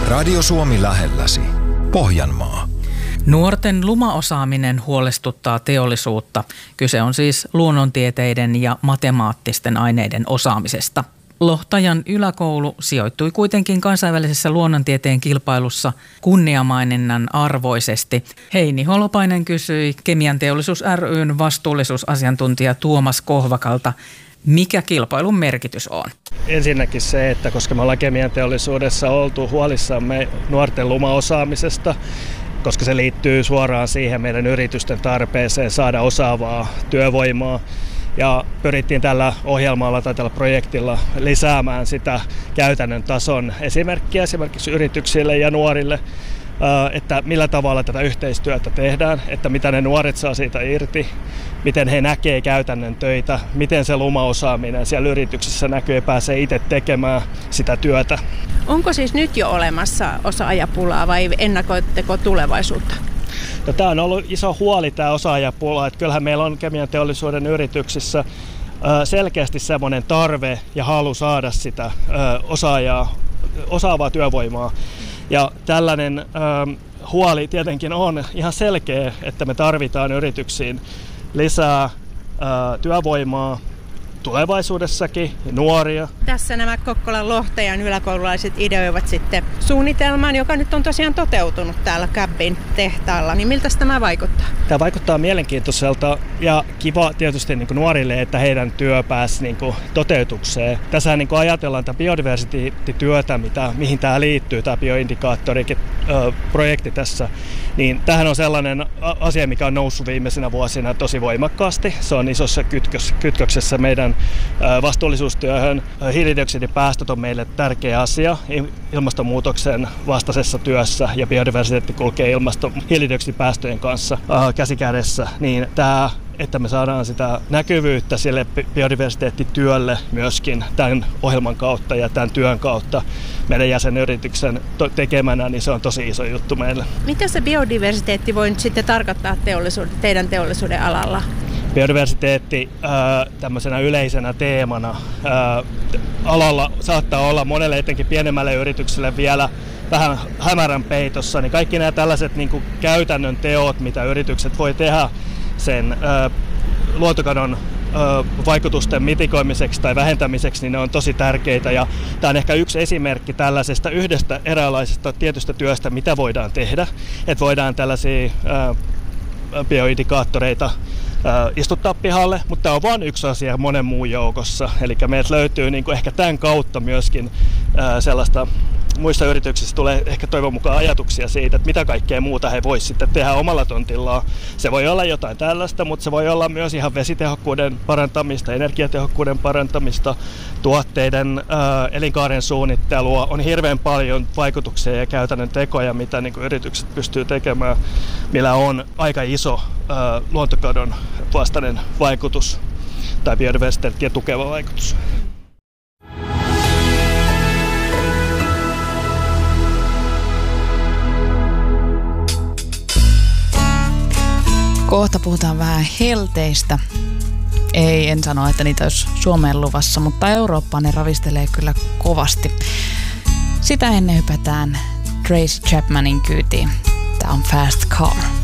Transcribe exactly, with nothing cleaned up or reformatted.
Radio Suomi lähelläsi. Pohjanmaa. Nuorten lumaosaaminen huolestuttaa teollisuutta. Kyse on siis luonnontieteiden ja matemaattisten aineiden osaamisesta. Lohtajan yläkoulu sijoittui kuitenkin kansainvälisessä luonnontieteen kilpailussa kunniamaininnan arvoisesti. Heini Holopainen kysyi Kemian teollisuus ry:n vastuullisuusasiantuntija Tuomas Kohvakalta, mikä kilpailun merkitys on? Ensinnäkin se, että koska me ollaan kemian teollisuudessa oltu huolissamme nuorten lumaosaamisesta, koska se liittyy suoraan siihen meidän yritysten tarpeeseen saada osaavaa työvoimaa. Ja pyrittiin tällä ohjelmalla tai tällä projektilla lisäämään sitä käytännön tason esimerkkiä esimerkiksi yrityksille ja nuorille, että millä tavalla tätä yhteistyötä tehdään, että mitä ne nuoret saa siitä irti, miten he näkee käytännön töitä, miten se lumaosaaminen siellä yrityksessä näkyy ja pääsee itse tekemään sitä työtä. Onko siis nyt jo olemassa osaajapulaa vai ennakoitteko tulevaisuutta? No, tämä on ollut iso huoli, tämä osaajapula. Että kyllähän meillä on kemian teollisuuden yrityksissä selkeästi semmoinen tarve ja halu saada sitä osaajaa, osaavaa työvoimaa. Ja tällainen huoli tietenkin on ihan selkeä, että me tarvitaan yrityksiin lisää työvoimaa tulevaisuudessakin, nuoria. Tässä nämä Kokkolan Lohtajan yläkoululaiset ideoivat sitten suunnitelman, joka nyt on tosiaan toteutunut täällä Cabin tehtaalla. Niin miltä tämä vaikuttaa? Tämä vaikuttaa mielenkiintoiselta ja kiva tietysti niin kuin nuorille, että heidän työ pääsi niin kuin toteutukseen. Tässä niin kuin ajatellaan tätä biodiversiteettityötä, mitä, mihin tämä liittyy, tämä bioindikaattoriprojekti tässä. Niin tämähän on sellainen asia, mikä on noussut viimeisenä vuosina tosi voimakkaasti. Se on isossa kytkös, kytköksessä meidän vastuullisuustyöhön. Hiilidioksidipäästöt on meille tärkeä asia ilmastonmuutoksen vastaisessa työssä ja biodiversiteetti kulkee ilmaston hiilidioksidipäästöjen kanssa käsi kädessä. Niin tämä, että me saadaan sitä näkyvyyttä sille biodiversiteettityölle myöskin tämän ohjelman kautta ja tämän työn kautta meidän jäsenyrityksen tekemänä, niin se on tosi iso juttu meille. Mitä se biodiversiteetti voi nyt sitten tarkoittaa teollisuuden, teidän teollisuuden alalla? Biodiversiteetti ää, tämmöisenä yleisenä teemana ää, alalla saattaa olla monelle etenkin pienemmälle yritykselle vielä vähän hämärän peitossa, niin kaikki nämä tällaiset niin kuin käytännön teot, mitä yritykset voi tehdä sen ää, luontokadon ää, vaikutusten mitikoimiseksi tai vähentämiseksi, niin ne on tosi tärkeitä. Ja tämä on ehkä yksi esimerkki tällaisesta yhdestä eräänlaisesta tietystä työstä, mitä voidaan tehdä. Että voidaan tällaisia ää, bioindikaattoreita istuttaa pihalle, mutta tämä on vain yksi asia monen muun joukossa. Eli meiltä löytyy niin kuin ehkä tämän kautta myöskin ää, sellaista, muissa yrityksissä tulee ehkä toivon mukaan ajatuksia siitä, että mitä kaikkea muuta he voisivat sitten tehdä omalla tontillaan. Se voi olla jotain tällaista, mutta se voi olla myös ihan vesitehokkuuden parantamista, energiatehokkuuden parantamista, tuotteiden ää, elinkaaren suunnittelua. On hirveän paljon vaikutuksia ja käytännön tekoja, mitä niin kuin yritykset pystyy tekemään, millä on aika iso ää, luontokadon vastainen vaikutus tai biodiversiteettiä tukeva vaikutus. Kohta puhutaan vähän helteistä. Ei, en sano, että niitä olisi Suomeen luvassa, mutta Eurooppaan ne ravistelee kyllä kovasti. Sitä ennen hypätään Tracy Chapmanin kyytiin. Tämä on Fast Car.